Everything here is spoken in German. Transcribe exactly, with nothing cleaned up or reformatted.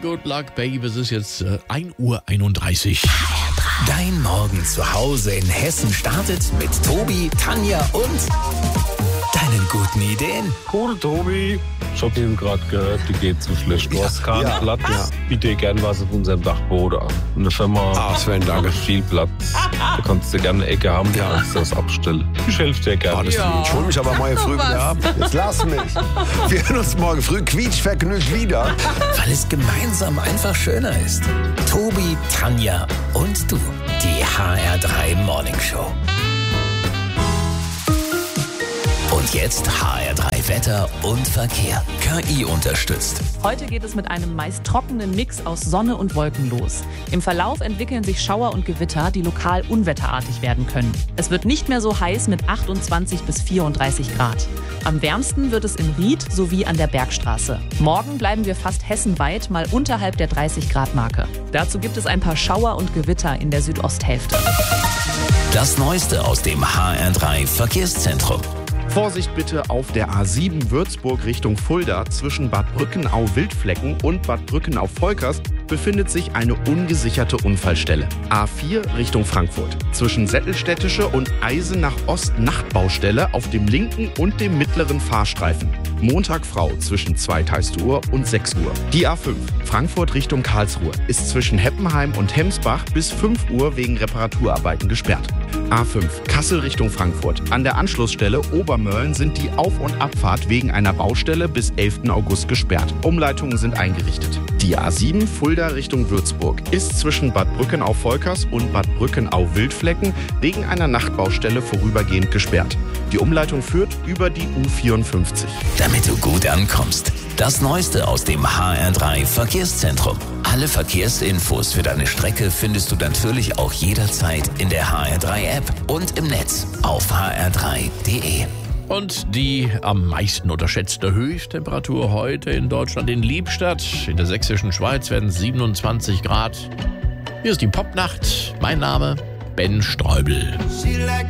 Good Luck Babe. Es ist jetzt äh, ein Uhr einunddreißig. Dein Morgen zu Hause in Hessen startet mit Tobi, Tanja und deinen guten Ideen. Cool, Tobi. Ich hab eben gerade gehört, die geht so schlecht. Du Ja, hast keinen ja, Platz. ja. Biete dir gern was auf unserem Dachboden an. Und eine Firma Ah, Sven, danke. hat viel Platz. Da kannst du gerne eine Ecke haben, da kannst du das abstellen. Ich helfe dir gerne. Oh, das Ja. Ich hol mich aber morgen früh wieder ab. Jetzt lass mich. Wir hören uns morgen früh quietschvergnügt wieder. Weil es gemeinsam einfach schöner ist. Tobi, Tanja und du. Die H R drei Morning Show. Und jetzt H R drei Wetter und Verkehr. K I unterstützt. Heute geht es mit einem meist trockenen Mix aus Sonne und Wolken los. Im Verlauf entwickeln sich Schauer und Gewitter, die lokal unwetterartig werden können. Es wird nicht mehr so heiß mit achtundzwanzig bis vierunddreißig Grad. Am wärmsten wird es in Ried sowie an der Bergstraße. Morgen bleiben wir fast hessenweit mal unterhalb der dreißig Grad Marke. Dazu gibt es ein paar Schauer und Gewitter in der Südosthälfte. Das Neueste aus dem H R drei Verkehrszentrum. Vorsicht bitte auf der A sieben Würzburg Richtung Fulda. Zwischen Bad Brückenau-Wildflecken und Bad Brückenau-Volkers befindet sich eine ungesicherte Unfallstelle. A vier Richtung Frankfurt. Zwischen Sättelstädtische und Eisenach-Ost Nachtbaustelle auf dem linken und dem mittleren Fahrstreifen. Montag Frau zwischen zwei Uhr und sechs Uhr. Die A fünf Frankfurt Richtung Karlsruhe ist zwischen Heppenheim und Hemsbach bis fünf Uhr wegen Reparaturarbeiten gesperrt. A fünf Kassel Richtung Frankfurt. An der Anschlussstelle Obermörlen sind die Auf- und Abfahrt wegen einer Baustelle bis elften August gesperrt. Umleitungen sind eingerichtet. Die A sieben Fulda Richtung Würzburg ist zwischen Bad Brückenau-Volkers und Bad Brückenau-Wildflecken wegen einer Nachtbaustelle vorübergehend gesperrt. Die Umleitung führt über die U vierundfünfzig. Damit du gut ankommst. Das Neueste aus dem H R drei Verkehrszentrum. Alle Verkehrsinfos für deine Strecke findest du natürlich auch jederzeit in der H R drei App und im Netz auf h r drei punkt d e. Und die am meisten unterschätzte Höchsttemperatur heute in Deutschland in Liebstadt. In der sächsischen Schweiz werden siebenundzwanzig Grad. Hier ist die Popnacht. Mein Name Ben Streubel.